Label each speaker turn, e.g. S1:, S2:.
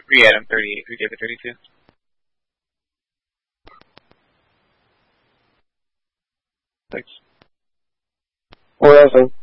S1: We had him 38. We gave it 32. Thanks.
S2: What else?